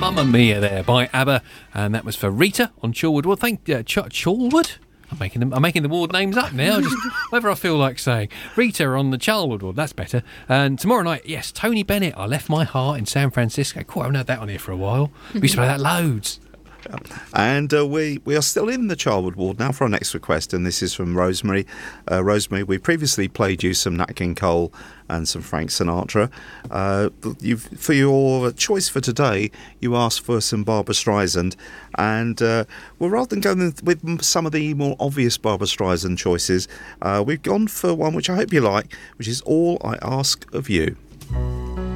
Mamma Mia there by ABBA, and that was for Rita on Chorlwood. Well, thank Chorlwood. I'm making the ward names up now, just whatever I feel like saying. Rita on the Charlwood ward, that's better. And tomorrow night, yes, Tony Bennett, I Left My Heart in San Francisco. Cool, I haven't had that on here for a while. We used to play that loads. And we are still in the Charlwood ward now for our next request, and this is from Rosemary. Rosemary, we previously played you some Nat King Cole and some Frank Sinatra. For your choice for today, you asked for some Barbra Streisand, and well, rather than going with some of the more obvious Barbra Streisand choices, we've gone for one which I hope you like, which is All I Ask of You.